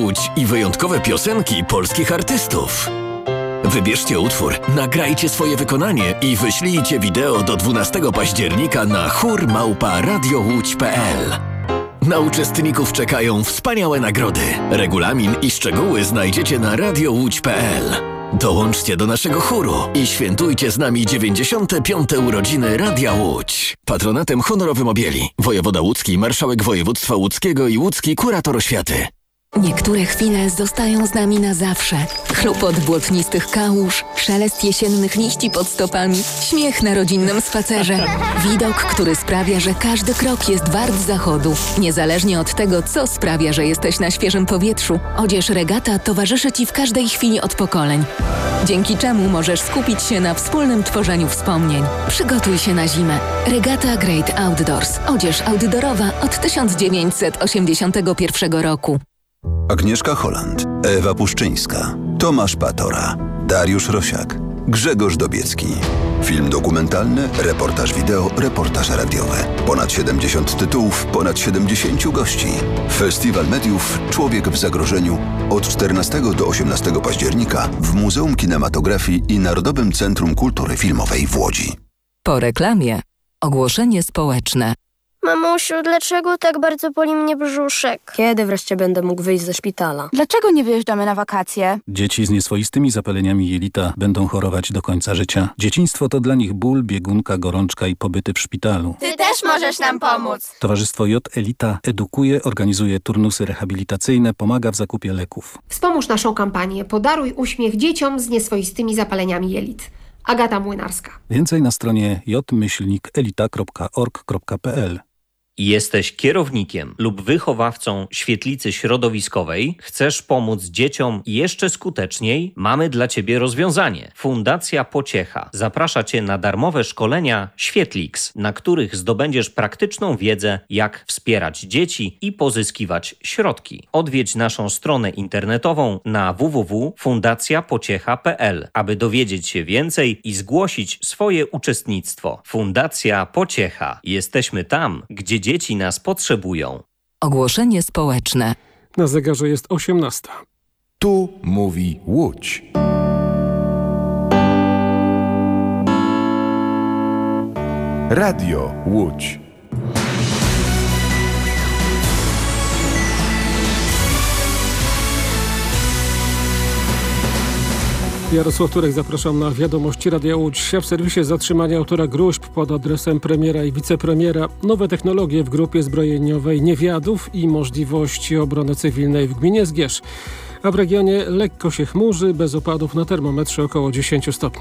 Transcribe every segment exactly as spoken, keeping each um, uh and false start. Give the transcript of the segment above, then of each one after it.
Łódź i wyjątkowe piosenki polskich artystów. Wybierzcie utwór, nagrajcie swoje wykonanie i wyślijcie wideo do dwunastego października na chór małpa radiołódź kropka p l. Na uczestników czekają wspaniałe nagrody. Regulamin i szczegóły znajdziecie na radiołódź kropka p l. Dołączcie do naszego chóru i świętujcie z nami dziewięćdziesiąte piąte urodziny Radia Łódź. Patronatem honorowym objęli wojewoda łódzki, marszałek województwa łódzkiego i łódzki kurator oświaty. Niektóre chwile zostają z nami na zawsze. Chlupot błotnistych kałuż, szelest jesiennych liści pod stopami, śmiech na rodzinnym spacerze. Widok, który sprawia, że każdy krok jest wart zachodu. Niezależnie od tego, co sprawia, że jesteś na świeżym powietrzu, odzież Regata towarzyszy Ci w każdej chwili od pokoleń. Dzięki czemu możesz skupić się na wspólnym tworzeniu wspomnień. Przygotuj się na zimę. Regata Great Outdoors. Odzież outdoorowa od tysiąc dziewięćset osiemdziesiątego pierwszego roku. Agnieszka Holland, Ewa Puszczyńska, Tomasz Patora, Dariusz Rosiak, Grzegorz Dobiecki. Film dokumentalny, reportaż wideo, reportaż radiowy. Ponad siedemdziesiąt tytułów, ponad siedemdziesięciu gości. Festiwal Mediów Człowiek w zagrożeniu od czternastego do osiemnastego października w Muzeum Kinematografii i Narodowym Centrum Kultury Filmowej w Łodzi. Po reklamie ogłoszenie społeczne. Mamusiu, dlaczego tak bardzo boli mnie brzuszek? Kiedy wreszcie będę mógł wyjść ze szpitala? Dlaczego nie wyjeżdżamy na wakacje? Dzieci z nieswoistymi zapaleniami jelita będą chorować do końca życia. Dzieciństwo to dla nich ból, biegunka, gorączka i pobyty w szpitalu. Ty też możesz nam pomóc! Towarzystwo J Elita edukuje, organizuje turnusy rehabilitacyjne, pomaga w zakupie leków. Wspomóż naszą kampanię Podaruj uśmiech dzieciom z nieswoistymi zapaleniami jelit. Agata Młynarska. Więcej na stronie j myślnik elita kropka org kropka p l. Jesteś kierownikiem lub wychowawcą świetlicy środowiskowej? Chcesz pomóc dzieciom jeszcze skuteczniej? Mamy dla Ciebie rozwiązanie. Fundacja Pociecha zaprasza Cię na darmowe szkolenia Świetlix, na których zdobędziesz praktyczną wiedzę, jak wspierać dzieci i pozyskiwać środki. Odwiedź naszą stronę internetową na w w w kropka fundacja pociecha kropka p l, aby dowiedzieć się więcej i zgłosić swoje uczestnictwo. Fundacja Pociecha. Jesteśmy tam, gdzie dzieci nas potrzebują. Ogłoszenie społeczne. Na zegarze jest osiemnasta. Tu mówi Łódź. Radio Łódź. Jarosław Turek, zapraszam na wiadomości Radia Łódź. W serwisie zatrzymania autora gruźb pod adresem premiera i wicepremiera. Nowe technologie w grupie zbrojeniowej Niewiadów i możliwości obrony cywilnej w gminie Zgierz. A w regionie lekko się chmurzy, bez opadów, na termometrze około dziesięć stopni.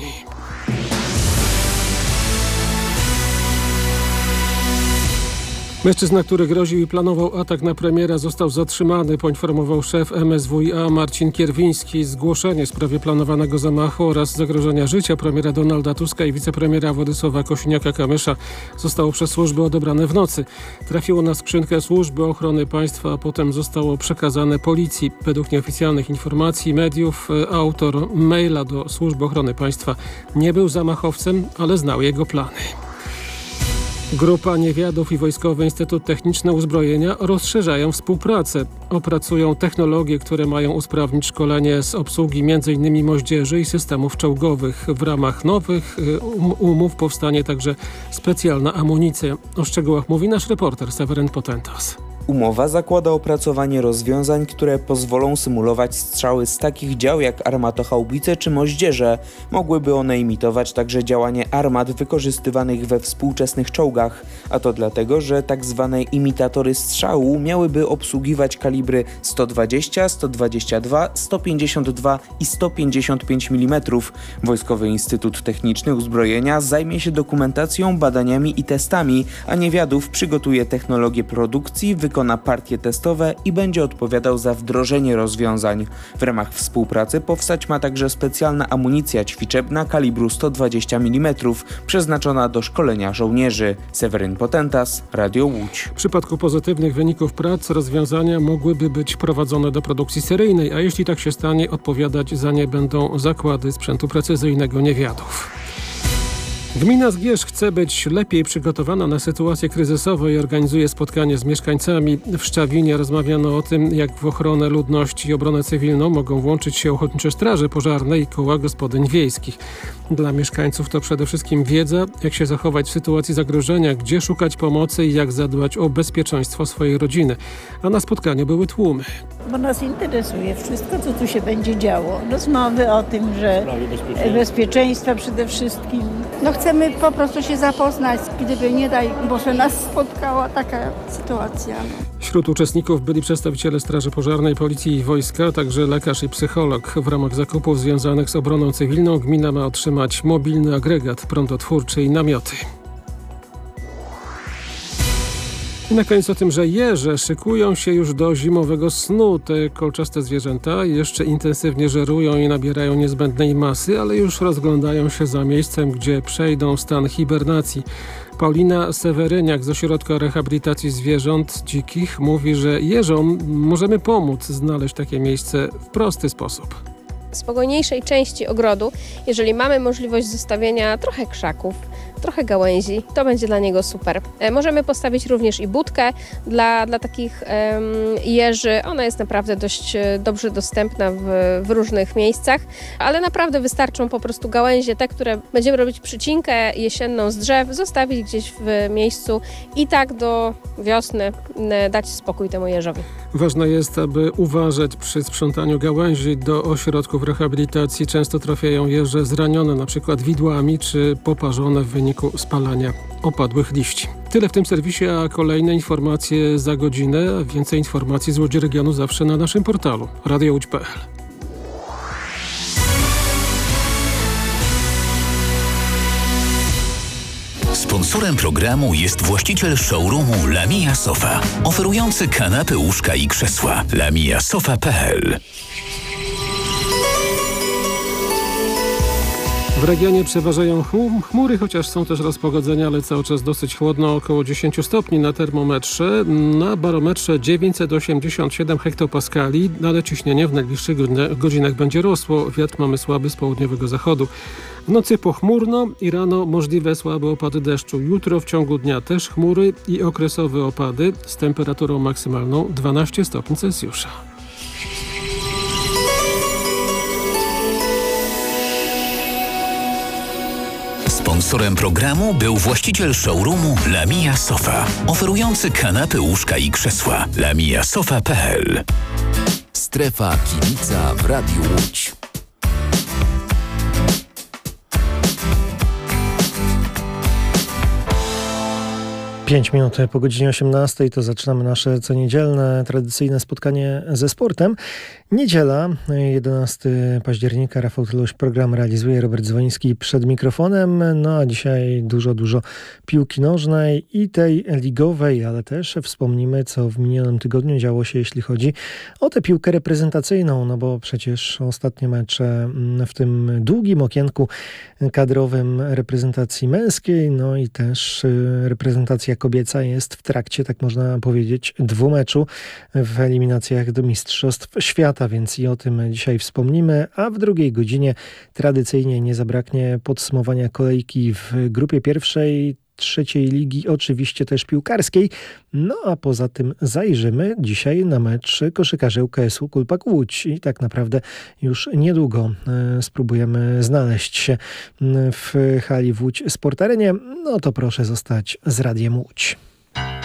Mężczyzna, który groził i planował atak na premiera, został zatrzymany, poinformował szef M S W i A Marcin Kierwiński. Zgłoszenie w sprawie planowanego zamachu oraz zagrożenia życia premiera Donalda Tuska i wicepremiera Władysława Kosiniaka-Kamysza zostało przez służby odebrane w nocy. Trafiło na skrzynkę Służby Ochrony Państwa, a potem zostało przekazane policji. Według nieoficjalnych informacji mediów autor maila do Służby Ochrony Państwa nie był zamachowcem, ale znał jego plany. Grupa Niewiadów i Wojskowy Instytut Techniczny Uzbrojenia rozszerzają współpracę. Opracują technologie, które mają usprawnić szkolenie z obsługi między innymi moździerzy i systemów czołgowych. W ramach nowych umów powstanie także specjalna amunicja. O szczegółach mówi nasz reporter Seweryn Potentas. Umowa zakłada opracowanie rozwiązań, które pozwolą symulować strzały z takich dział jak armatochaubice czy moździerze. Mogłyby one imitować także działanie armat wykorzystywanych we współczesnych czołgach, a to dlatego, że tak zwane imitatory strzału miałyby obsługiwać kalibry sto dwadzieścia, sto dwadzieścia dwa, sto pięćdziesiąt dwa i sto pięćdziesiąt pięć milimetrów. Wojskowy Instytut Techniczny Uzbrojenia zajmie się dokumentacją, badaniami i testami, a Niewiadów przygotuje technologię produkcji, wykona partie testowe i będzie odpowiadał za wdrożenie rozwiązań. W ramach współpracy powstać ma także specjalna amunicja ćwiczebna kalibru sto dwadzieścia milimetrów, przeznaczona do szkolenia żołnierzy. Seweryn Potentas, Radio Łódź. W przypadku pozytywnych wyników prac rozwiązania mogłyby być prowadzone do produkcji seryjnej, a jeśli tak się stanie, odpowiadać za nie będą zakłady sprzętu precyzyjnego Niewiadów. Gmina Zgierz chce być lepiej przygotowana na sytuacje kryzysowe i organizuje spotkanie z mieszkańcami. W Szczawinie rozmawiano o tym, jak w ochronę ludności i obronę cywilną mogą włączyć się ochotnicze straże pożarne i koła gospodyń wiejskich. Dla mieszkańców to przede wszystkim wiedza, jak się zachować w sytuacji zagrożenia, gdzie szukać pomocy i jak zadbać o bezpieczeństwo swojej rodziny. A na spotkaniu były tłumy. Bo nas interesuje wszystko, co tu się będzie działo. Rozmowy o tym, że bezpieczeństwa, bezpieczeństwa przede wszystkim. No chcemy po prostu się zapoznać, gdyby nie daj Boże nas spotkała taka sytuacja. Wśród uczestników byli przedstawiciele Straży Pożarnej, Policji i Wojska, a także lekarz i psycholog. W ramach zakupów związanych z obroną cywilną gmina ma otrzymać mobilny agregat prądotwórczy i namioty. I na koniec o tym, że jeże szykują się już do zimowego snu. Te kolczaste zwierzęta jeszcze intensywnie żerują i nabierają niezbędnej masy, ale już rozglądają się za miejscem, gdzie przejdą w stan hibernacji. Paulina Seweryniak z Ośrodka Rehabilitacji Zwierząt Dzikich mówi, że jeżom możemy pomóc znaleźć takie miejsce w prosty sposób. W spokojniejszej części ogrodu, jeżeli mamy możliwość zostawienia trochę krzaków, trochę gałęzi, to będzie dla niego super. E, możemy postawić również i budkę dla, dla takich em, jeży. Ona jest naprawdę dość e, dobrze dostępna w, w różnych miejscach, ale naprawdę wystarczą po prostu gałęzie, te, które będziemy robić przycinkę jesienną z drzew, zostawić gdzieś w miejscu i tak do wiosny e, dać spokój temu jeżowi. Ważne jest, aby uważać przy sprzątaniu gałęzi. Do ośrodków rehabilitacji często trafiają jeże zranione, na przykład widłami czy poparzone w wyniku spalania opadłych liści. Tyle w tym serwisie, a kolejne informacje za godzinę. Więcej informacji z Łodzi Regionu zawsze na naszym portalu radio łódź kropka pe el. Sponsorem programu jest właściciel showroomu Lamia Sofa, oferujący kanapy, łóżka i krzesła. lamia sofa kropka pe el. W regionie przeważają chmury, chociaż są też rozpogodzenia, ale cały czas dosyć chłodno, około dziesięć stopni na termometrze. Na barometrze dziewięćset osiemdziesiąt siedem hektopaskali, ale ciśnienie w najbliższych godzinach będzie rosło. Wiatr mamy słaby z południowego zachodu. W nocy pochmurno i rano możliwe słabe opady deszczu. Jutro w ciągu dnia też chmury i okresowe opady z temperaturą maksymalną dwanaście stopni Celsjusza. Sponsorem programu był właściciel showroomu Lamia Sofa, oferujący kanapy, łóżka i krzesła. lamia sofa kropka pe el. Strefa Kibica w Radiu Łódź. Pięć minut po godzinie osiemnastej to zaczynamy nasze co niedzielne, tradycyjne spotkanie ze sportem. Niedziela, jedenastego października, Rafał Tyluś program realizuje, Robert Dzwoniński przed mikrofonem. No a dzisiaj dużo, dużo piłki nożnej i tej ligowej, ale też wspomnimy, co w minionym tygodniu działo się, jeśli chodzi o tę piłkę reprezentacyjną, no bo przecież ostatnie mecze w tym długim okienku kadrowym reprezentacji męskiej, no i też reprezentacja kobieca jest w trakcie, tak można powiedzieć, dwumeczu w eliminacjach do Mistrzostw Świata, więc i o tym dzisiaj wspomnimy, a w drugiej godzinie tradycyjnie nie zabraknie podsumowania kolejki w grupie pierwszej trzeciej ligi, oczywiście też piłkarskiej. No a poza tym zajrzymy dzisiaj na mecz koszykarzy U K S-u Kulpak Łódź i tak naprawdę już niedługo e, spróbujemy znaleźć się w hali w Łódź Sport Arenie. No to proszę zostać z Radiem Łódź.